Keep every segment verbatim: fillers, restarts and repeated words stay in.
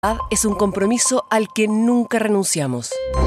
Es un compromiso al que nunca renunciamos.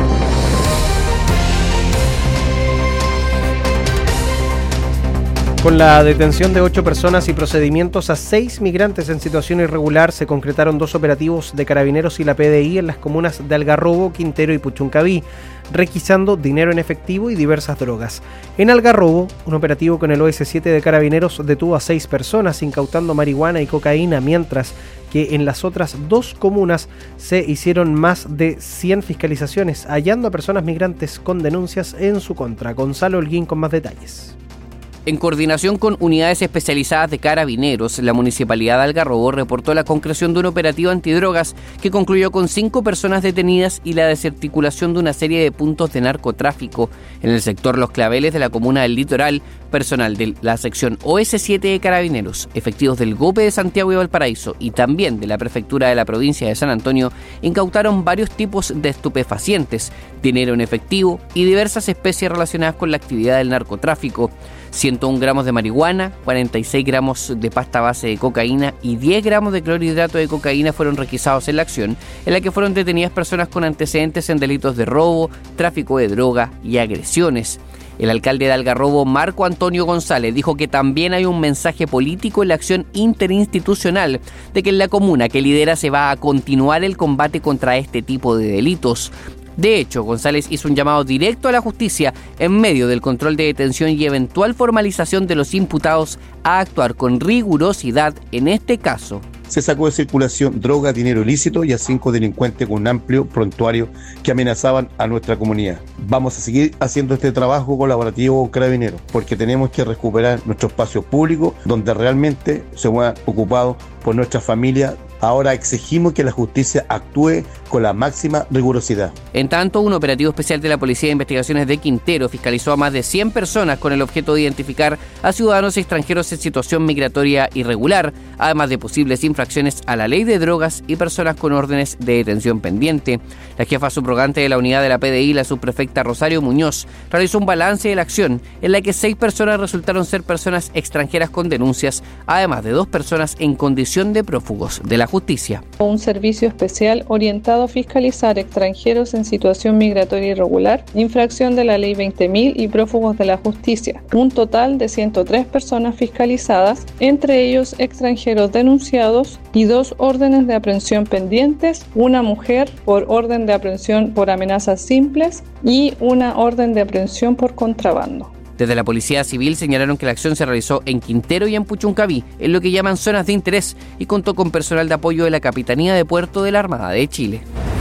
Con la detención de ocho personas y procedimientos a seis migrantes en situación irregular, se concretaron dos operativos de Carabineros y la P D I en las comunas de Algarrobo, Quintero y Puchuncaví, requisando dinero en efectivo y diversas drogas. En Algarrobo, un operativo con el O S siete de Carabineros detuvo a seis personas, incautando marihuana y cocaína, mientras que en las otras dos comunas se hicieron más de cien fiscalizaciones, hallando a personas migrantes con denuncias en su contra. Gonzalo Holguín con más detalles. En coordinación con unidades especializadas de Carabineros, la Municipalidad de Algarrobo reportó la concreción de un operativo antidrogas que concluyó con cinco personas detenidas y la desarticulación de una serie de puntos de narcotráfico en el sector Los Claveles de la comuna del Litoral. Personal de la sección O S siete de Carabineros, efectivos del GOPE de Santiago y Valparaíso y también de la Prefectura de la provincia de San Antonio incautaron varios tipos de estupefacientes, dinero en efectivo y diversas especies relacionadas con la actividad del narcotráfico. ciento un gramos de marihuana, cuarenta y seis gramos de pasta base de cocaína y diez gramos de clorhidrato de cocaína fueron requisados en la acción, en la que fueron detenidas personas con antecedentes en delitos de robo, tráfico de droga y agresiones. El alcalde de Algarrobo, Marco Antonio González, dijo que también hay un mensaje político en la acción interinstitucional de que en la comuna que lidera se va a continuar el combate contra este tipo de delitos. De hecho, González hizo un llamado directo a la justicia en medio del control de detención y eventual formalización de los imputados a actuar con rigurosidad en este caso. Se sacó de circulación droga, dinero ilícito y a cinco delincuentes con un amplio prontuario que amenazaban a nuestra comunidad. Vamos a seguir haciendo este trabajo colaborativo con Carabineros porque tenemos que recuperar nuestro espacio público donde realmente se van ocupados por nuestra familia. Ahora exigimos que la justicia actúe con la máxima rigurosidad. En tanto, un operativo especial de la Policía de Investigaciones de Quintero fiscalizó a más de cien personas con el objeto de identificar a ciudadanos extranjeros en situación migratoria irregular, además de posibles infracciones a la ley de drogas y personas con órdenes de detención pendiente. La jefa subrogante de la unidad de la P D I, la subprefecta Rosario Muñoz, realizó un balance de la acción en la que seis personas resultaron ser personas extranjeras con denuncias, además de dos personas en condición de prófugos de la justicia. Un servicio especial orientado a fiscalizar extranjeros en situación migratoria irregular, infracción de la ley veinte mil y prófugos de la justicia. Un total de ciento tres personas fiscalizadas, entre ellos extranjeros denunciados y dos órdenes de aprehensión pendientes, una mujer por orden de aprehensión por amenazas simples y una orden de aprehensión por contrabando. Desde la Policía Civil señalaron que la acción se realizó en Quintero y en Puchuncaví, en lo que llaman zonas de interés, y contó con personal de apoyo de la Capitanía de Puerto de la Armada de Chile.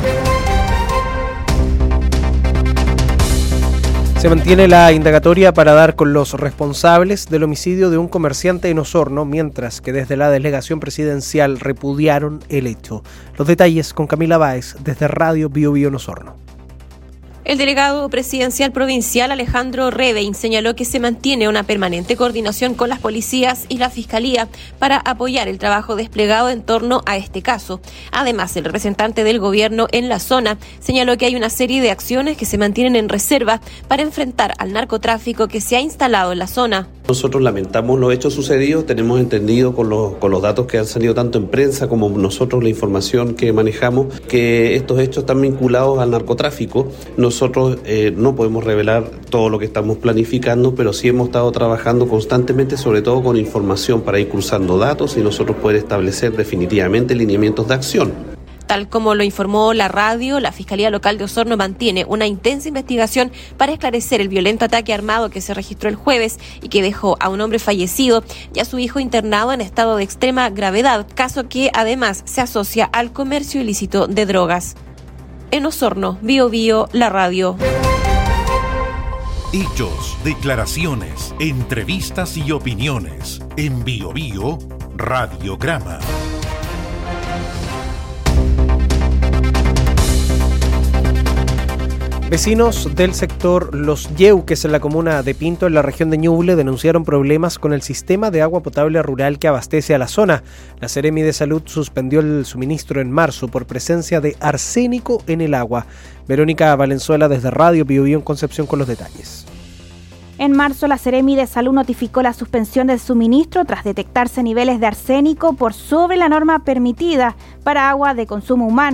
Se mantiene la indagatoria para dar con los responsables del homicidio de un comerciante en Osorno, mientras que desde la delegación presidencial repudiaron el hecho. Los detalles con Camila Báez desde Radio Bio Bio en Osorno. El delegado presidencial provincial Alejandro Rebein señaló que se mantiene una permanente coordinación con las policías y la Fiscalía para apoyar el trabajo desplegado en torno a este caso. Además, el representante del gobierno en la zona señaló que hay una serie de acciones que se mantienen en reserva para enfrentar al narcotráfico que se ha instalado en la zona. Nosotros lamentamos los hechos sucedidos, tenemos entendido con los, con los datos que han salido tanto en prensa como nosotros la información que manejamos, que estos hechos están vinculados al narcotráfico. Nosotros eh, no podemos revelar todo lo que estamos planificando, pero sí hemos estado trabajando constantemente, sobre todo con información para ir cruzando datos y nosotros poder establecer definitivamente lineamientos de acción. Tal como lo informó la radio, la Fiscalía Local de Osorno mantiene una intensa investigación para esclarecer el violento ataque armado que se registró el jueves y que dejó a un hombre fallecido y a su hijo internado en estado de extrema gravedad, caso que además se asocia al comercio ilícito de drogas. En Osorno, Bio Bio, la radio. Hechos, declaraciones, entrevistas y opiniones. En Bio Bio, Radiograma. Vecinos del sector Los Yeuques en la comuna de Pinto, en la región de Ñuble, denunciaron problemas con el sistema de agua potable rural que abastece a la zona. La Seremi de Salud suspendió el suministro en marzo por presencia de arsénico en el agua. Verónica Valenzuela desde Radio Bio Bio en Concepción con los detalles. En marzo, la Seremi de Salud notificó la suspensión del suministro tras detectarse niveles de arsénico por sobre la norma permitida para agua de consumo humano.